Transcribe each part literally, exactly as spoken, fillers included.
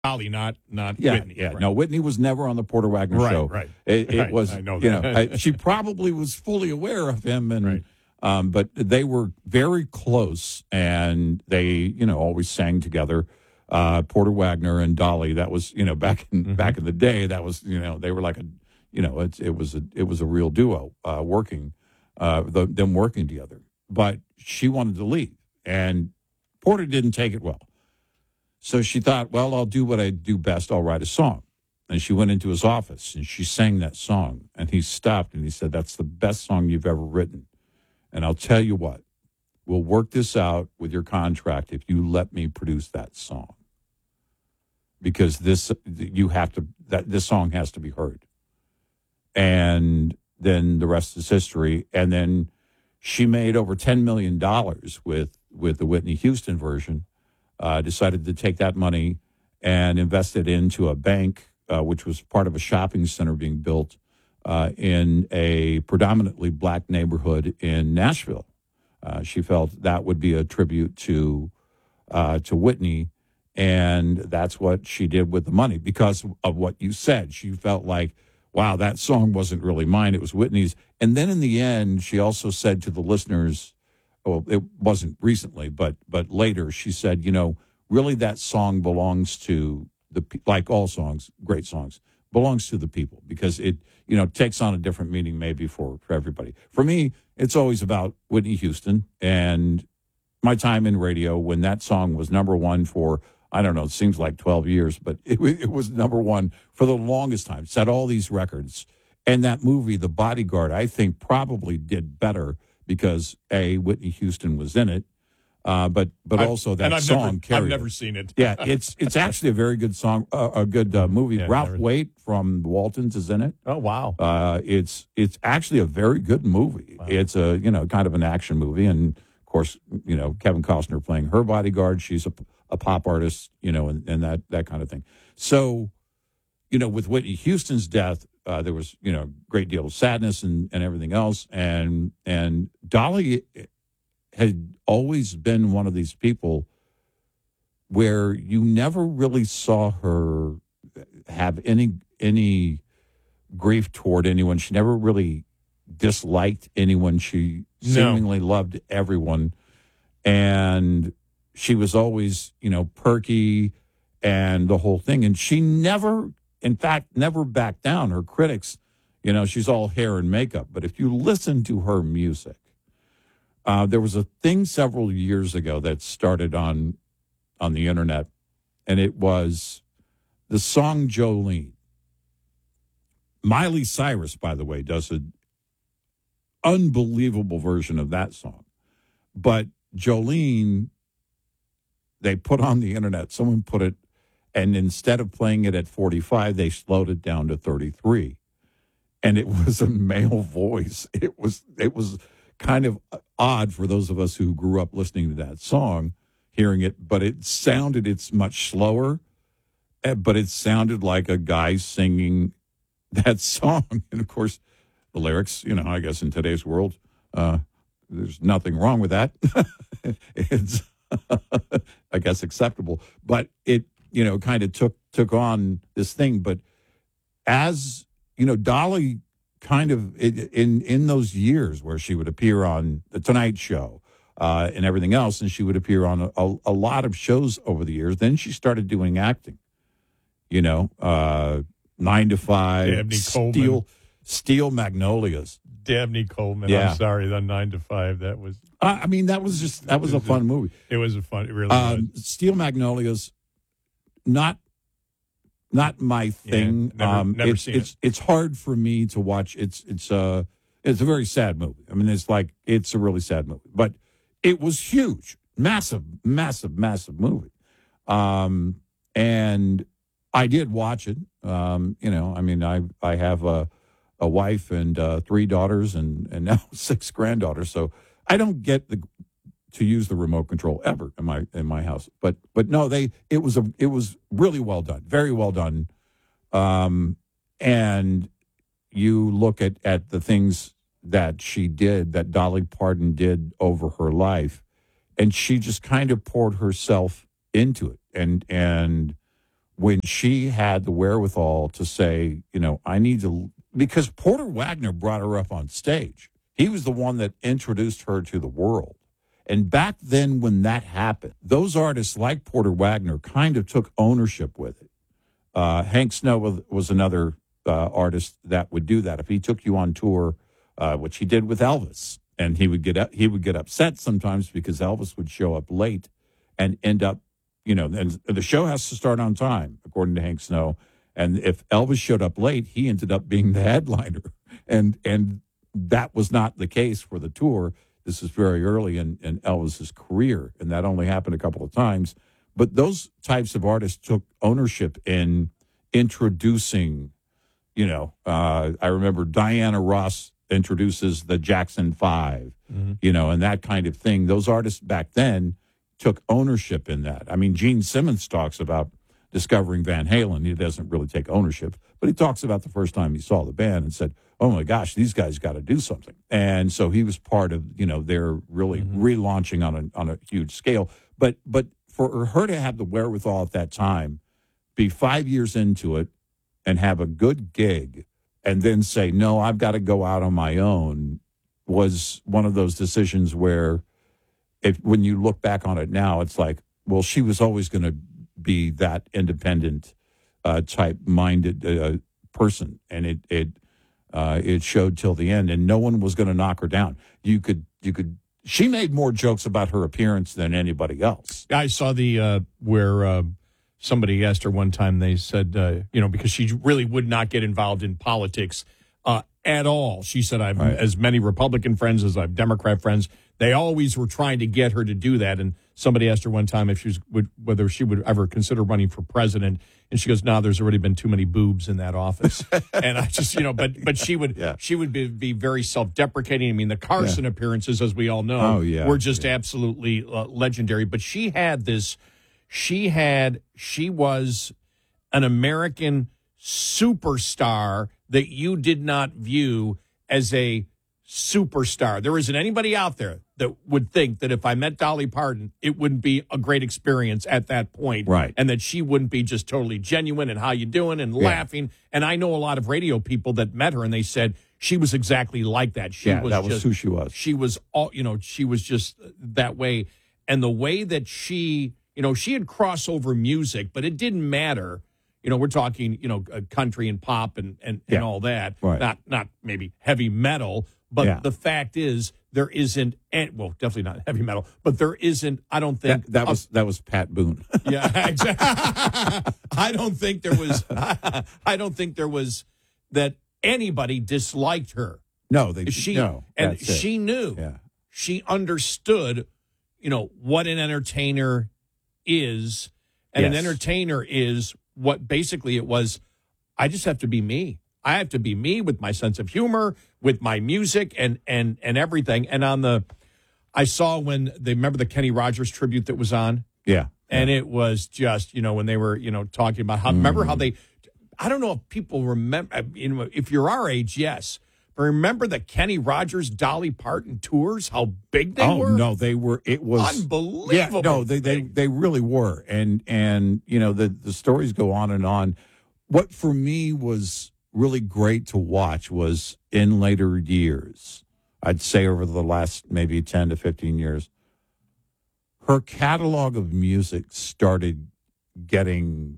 Dolly, not not Yeah, Whitney. yeah. Right. No, Whitney was never on the Porter Wagner Right, show. right. It, it Right, was, I know you know, that. I, she probably was fully aware of him, and Right. um, but they were very close, and they, you know, always sang together. Uh, Porter Wagner and Dolly. That was, you know, back in Mhm. back in the day. That was, you know, they were like a, you know, it, it was a it was a real duo uh, working, uh, the, them working together. But she wanted to leave, and Porter didn't take it well. So she thought, well, I'll do what I do best. I'll write a song. And she went into his office and she sang that song. And he stopped and he said, that's the best song you've ever written. And I'll tell you what, we'll work this out with your contract if you let me produce that song. Because this, you have to, that this song has to be heard. And then the rest is history. And then she made over ten million dollars with, with the Whitney Houston version. Uh, decided to take that money and invest it into a bank, uh, which was part of a shopping center being built uh, in a predominantly black neighborhood in Nashville. Uh, she felt that would be a tribute to uh, to Whitney, and that's what she did with the money because of what you said. She felt like, wow, that song wasn't really mine, it was Whitney's. And then in the end, she also said to the listeners, well, it wasn't recently, but but later she said, you know, really that song belongs to the, like all songs, great songs, belongs to the people because it, you know, takes on a different meaning maybe for, for everybody. For me, it's always about Whitney Houston and my time in radio when that song was number one for, I don't know, it seems like twelve years, but it, it was number one for the longest time, set all these records. And that movie, The Bodyguard, I think probably did better because A, Whitney Houston was in it, uh, but but I've, also that and I've song never, carried I've never it. seen it. Yeah, it's it's actually a very good song, uh, a good uh, movie. Yeah, Ralph never- Waite from the Waltons is in it. Oh, wow. Uh, it's it's actually a very good movie. Wow. It's a you know kind of an action movie, and of course you know Kevin Costner playing her bodyguard. She's a, a pop artist, you know, and, and that that kind of thing. So, you know, with Whitney Houston's death. Uh, there was, you know, a great deal of sadness and, and everything else. And and Dolly had always been one of these people where you never really saw her have any any grief toward anyone. She never really disliked anyone. She No. seemingly loved everyone. And she was always, you know, perky and the whole thing. And she never... in fact, never backed down. Her critics, you know, she's all hair and makeup. But if you listen to her music, uh, there was a thing several years ago that started on on the internet, and it was the song Jolene. Miley Cyrus, by the way, does an unbelievable version of that song. But Jolene, they put on the internet, someone put it, and instead of playing it at forty-five, they slowed it down to thirty-three. And it was a male voice. It was it was kind of odd for those of us who grew up listening to that song, hearing it, but it sounded, it's much slower, eh, but it sounded like a guy singing that song. And of course, the lyrics, you know, I guess in today's world, uh, there's nothing wrong with that. It's, I guess, acceptable. But it, you know, kind of took took on this thing. But as, you know, Dolly kind of, in, in those years where she would appear on The Tonight Show uh, and everything else, and she would appear on a, a, a lot of shows over the years, then she started doing acting, you know, uh, Nine to Five, Dabney Coleman. Steel, Steel Magnolias. Dabney Coleman. Yeah. I'm sorry, the Nine to Five. That was I I mean, that was just, that was a fun movie. it was a fun. It really Um, was. Steel Magnolias, not not my thing. never- um, never it's seen it's it's hard for me to watch. It's it's uh it's a very sad movie. I mean, it's like it's a really sad movie, but it was huge, massive, massive, massive movie. Um, and I did watch it. Um, you know, I mean, I I have a a wife and uh, three daughters and and now six granddaughters, so I don't get the to use the remote control ever in my in my house. But but no, they it was a it was really well done, very well done. Um, and you look at at the things that she did, that Dolly Parton did over her life, and she just kind of poured herself into it. And and when she had the wherewithal to say, you know, I need to, because Porter Wagner brought her up on stage. He was the one that introduced her to the world. And back then when that happened, those artists like Porter Wagner kind of took ownership with it. Uh, Hank Snow was, was another uh, artist that would do that. If he took you on tour, uh, which he did with Elvis, and he would get he would get upset sometimes because Elvis would show up late and end up, you know, and the show has to start on time, according to Hank Snow. And if Elvis showed up late, he ended up being the headliner. And and that was not the case for the tour. This is very early in, in Elvis's career, and that only happened a couple of times. But those types of artists took ownership in introducing, you know, uh, I remember Diana Ross introduces the Jackson Five, mm-hmm. you know, and that kind of thing. Those artists back then took ownership in that. I mean, Gene Simmons talks about discovering Van Halen. He doesn't really take ownership, but he talks about the first time he saw the band and said, oh my gosh, these guys got to do something. And so he was part of, you know, their really mm-hmm. relaunching on a on a huge scale. But but for her to have the wherewithal at that time, be five years into it and have a good gig and then say, no, I've got to go out on my own, was one of those decisions where if when you look back on it now, it's like, well, she was always going to be that independent uh, type minded uh, person. And it, it, uh, it showed till the end, and no one was going to knock her down. You could, you could, she made more jokes about her appearance than anybody else. I saw the, uh, where, uh, somebody asked her one time, they said, uh, you know, because she really would not get involved in politics uh, at all. She said, I've right. as many Republican friends as I've Democrat friends. They always were trying to get her to do that. And somebody asked her one time if she was, would, whether she would ever consider running for president. And she goes, no, nah, there's already been too many boobs in that office. And I just, you know, but but she would yeah. she would be, be very self-deprecating. I mean, the Carson yeah. appearances, as we all know, oh, yeah. were just yeah. absolutely uh, legendary. But she had this, she had, she was an American superstar that you did not view as a superstar. There isn't anybody out there that would think that if I met Dolly Parton, it wouldn't be a great experience at that point. Right. And that she wouldn't be just totally genuine and how you doing and yeah. laughing. And I know a lot of radio people that met her and they said she was exactly like that. She yeah, was that was just, who she was. She was all, you know, she was just that way. And the way that she, you know, she had crossover music, but it didn't matter. You know, we're talking, you know, country and pop and, and, yeah. and all that. Right. Not not maybe heavy metal. But yeah. the fact is, there isn't, well, definitely not heavy metal, but there isn't, I don't think. That, that was that was Pat Boone. Yeah, exactly. I don't think there was, I don't think there was that anybody disliked her. No, they she, no. And she knew, yeah. she understood, you know, what an entertainer is. And yes. an entertainer is what basically it was, I just have to be me. I have to be me with my sense of humor, with my music and and and everything. And on the, I saw when they remember the Kenny Rogers tribute that was on. Yeah. And yeah. it was just, you know, when they were, you know, talking about how, mm. remember how they, I don't know if people remember, you know, if you're our age, yes. But remember the Kenny Rogers, Dolly Parton tours, how big they oh, were? no, they were, it was. Unbelievable. Yeah, no, they, they, they really were. And, and you know, the, the stories go on and on. What for me was really great to watch was in later years, I'd say over the last maybe ten to fifteen years, her catalog of music started getting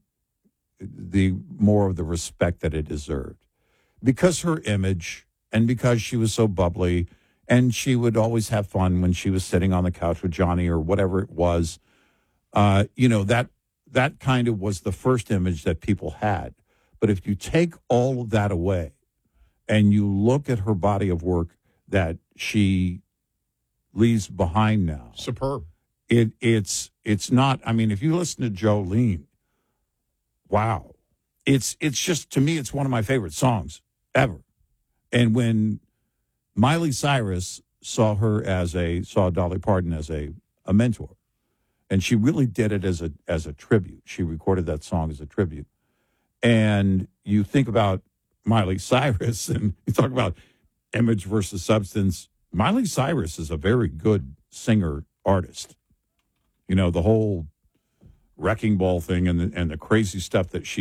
the more of the respect that it deserved because her image and because she was so bubbly and she would always have fun when she was sitting on the couch with Johnny or whatever it was. Uh, you know, that that kind of was the first image that people had. But if you take all of that away and you look at her body of work that she leaves behind now. Superb. It, it's it's not, I mean, if you listen to Jolene, wow. It's it's just, to me, it's one of my favorite songs ever. And when Miley Cyrus saw her as a, saw Dolly Parton as a, a mentor, and she really did it as a as a tribute. She recorded that song as a tribute. And you think about Miley Cyrus and you talk about image versus substance. Miley Cyrus is a very good singer artist. You know, the whole wrecking ball thing and the, and the crazy stuff that she